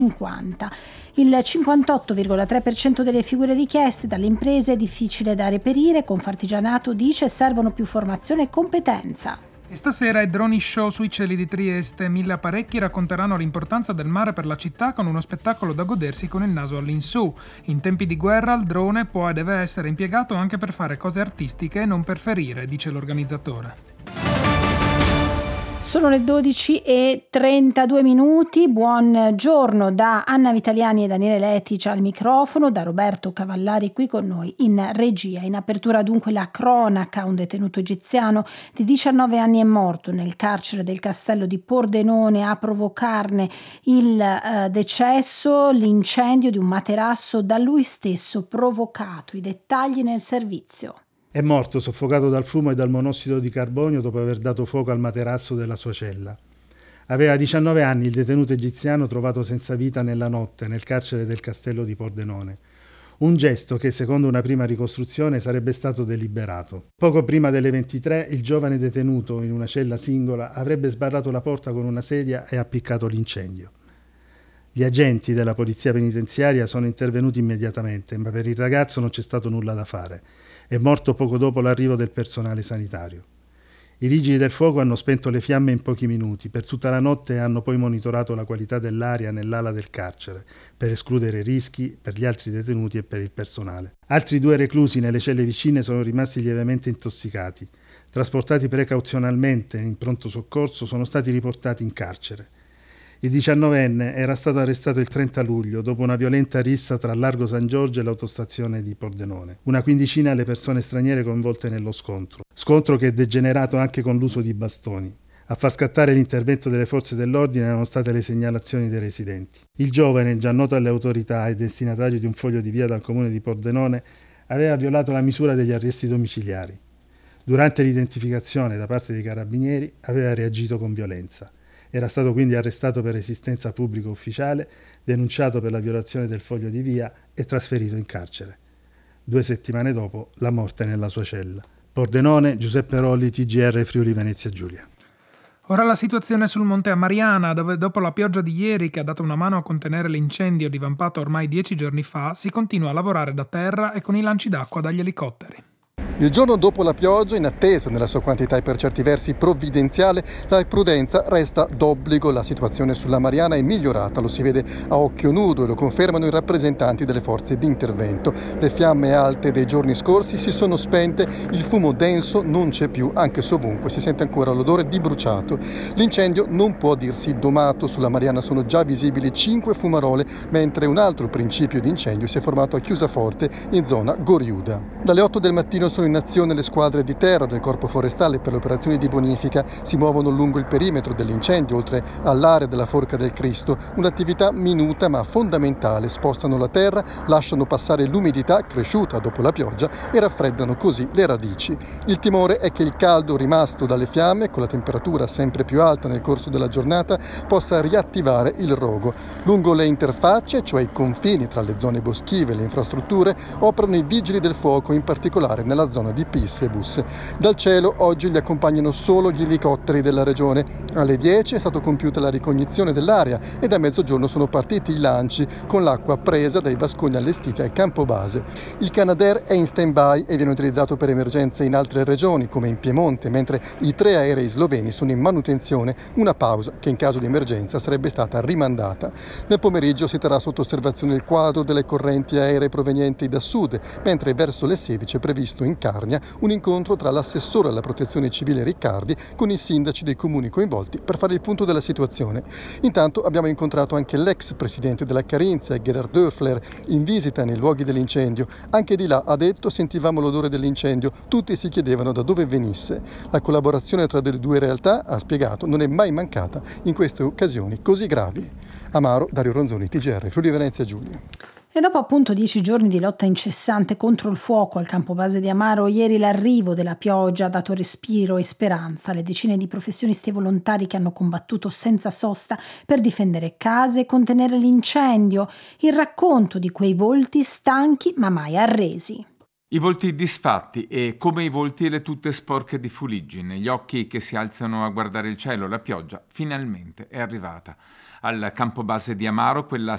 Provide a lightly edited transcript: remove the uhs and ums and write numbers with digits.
50. Il 58,3% delle figure richieste dalle imprese è difficile da reperire. Confartigianato dice servono più formazione e competenza. E stasera è Droni Show sui cieli di Trieste. 1000 apparecchi racconteranno l'importanza del mare per la città con uno spettacolo da godersi con il naso all'insù. In tempi di guerra il drone può e deve essere impiegato anche per fare cose artistiche e non per ferire, dice l'organizzatore. Sono le 12:32. Buongiorno da Anna Vitaliani e Daniele Letic al microfono, da Roberto Cavallari qui con noi in regia. In apertura dunque la cronaca: un detenuto egiziano di 19 anni è morto nel carcere del castello di Pordenone a provocarne il decesso, l'incendio di un materasso da lui stesso provocato. I dettagli nel servizio. È morto soffocato dal fumo e dal monossido di carbonio dopo aver dato fuoco al materasso della sua cella. Aveva 19 anni il detenuto egiziano trovato senza vita nella notte nel carcere del castello di Pordenone. Un gesto che, secondo una prima ricostruzione, sarebbe stato deliberato. Poco prima delle 23, il giovane detenuto in una cella singola avrebbe sbarrato la porta con una sedia e appiccato l'incendio. Gli agenti della polizia penitenziaria sono intervenuti immediatamente, ma per il ragazzo non c'è stato nulla da fare. È morto poco dopo l'arrivo del personale sanitario. I vigili del fuoco hanno spento le fiamme in pochi minuti. Per tutta la notte hanno poi monitorato la qualità dell'aria nell'ala del carcere, per escludere rischi per gli altri detenuti e per il personale. Altri 2 reclusi nelle celle vicine sono rimasti lievemente intossicati. Trasportati precauzionalmente in pronto soccorso, sono stati riportati in carcere. Il 19enne era stato arrestato il 30 luglio dopo una violenta rissa tra Largo San Giorgio e l'autostazione di Pordenone. Una quindicina le persone straniere coinvolte nello scontro. Scontro che è degenerato anche con l'uso di bastoni. A far scattare l'intervento delle forze dell'ordine erano state le segnalazioni dei residenti. Il giovane, già noto alle autorità e destinatario di un foglio di via dal comune di Pordenone, aveva violato la misura degli arresti domiciliari. Durante l'identificazione da parte dei carabinieri aveva reagito con violenza. Era stato quindi arrestato per resistenza pubblica ufficiale, denunciato per la violazione del foglio di via e trasferito in carcere. 2 settimane dopo, la morte nella sua cella. Pordenone, Giuseppe Rolli, TGR Friuli Venezia Giulia. Ora la situazione sul Monte Amariana, dove dopo la pioggia di ieri che ha dato una mano a contenere l'incendio divampato ormai 10 giorni fa, si continua a lavorare da terra e con i lanci d'acqua dagli elicotteri. Il giorno dopo la pioggia, in attesa nella sua quantità e per certi versi provvidenziale, la prudenza resta d'obbligo. La situazione sulla Mariana è migliorata, lo si vede a occhio nudo e lo confermano i rappresentanti delle forze di intervento. Le fiamme alte dei giorni scorsi si sono spente, il fumo denso non c'è più, anche se ovunque si sente ancora l'odore di bruciato. L'incendio non può dirsi domato, sulla Mariana sono già visibili 5 fumarole, mentre un altro principio di incendio si è formato a Chiusaforte in zona Goriuda. Dalle 8 del mattino sono in azione le squadre di terra del Corpo Forestale per le operazioni di bonifica. Si muovono lungo il perimetro dell'incendio, oltre all'area della Forca del Cristo. Un'attività minuta ma fondamentale. Spostano la terra, lasciano passare l'umidità cresciuta dopo la pioggia e raffreddano così le radici. Il timore è che il caldo rimasto dalle fiamme, con la temperatura sempre più alta nel corso della giornata, possa riattivare il rogo. Lungo le interfacce, cioè i confini tra le zone boschive e le infrastrutture, operano i vigili del fuoco, in particolare nella zona di Pisse e Bus. Dal cielo oggi li accompagnano solo gli elicotteri della regione. Alle 10 è stata compiuta la ricognizione dell'area e da mezzogiorno sono partiti i lanci con l'acqua presa dai vasconi allestiti al campo base. Il Canadair è in stand-by e viene utilizzato per emergenze in altre regioni come in Piemonte, mentre i 3 aerei sloveni sono in manutenzione, una pausa che in caso di emergenza sarebbe stata rimandata. Nel pomeriggio si terrà sotto osservazione il quadro delle correnti aeree provenienti da sud, mentre verso le 16 è previsto in Carnia un incontro tra l'assessore alla protezione civile Riccardi con i sindaci dei comuni coinvolti per fare il punto della situazione. Intanto abbiamo incontrato anche l'ex presidente della Carinzia, Gerhard Dörfler, in visita nei luoghi dell'incendio. Anche di là, ha detto, sentivamo l'odore dell'incendio, tutti si chiedevano da dove venisse. La collaborazione tra le 2 realtà, ha spiegato, non è mai mancata in queste occasioni così gravi. Amaro, Dario Ronzoni, TGR Friuli Venezia Giulia. E dopo appunto 10 giorni di lotta incessante contro il fuoco al campo base di Amaro, ieri l'arrivo della pioggia ha dato respiro e speranza alle decine di professionisti e volontari che hanno combattuto senza sosta per difendere case e contenere l'incendio. Il racconto di quei volti stanchi ma mai arresi. I volti disfatti e come i volti le tutte sporche di fuliggine, gli occhi che si alzano a guardare il cielo, la pioggia finalmente è arrivata. Al campo base di Amaro, quella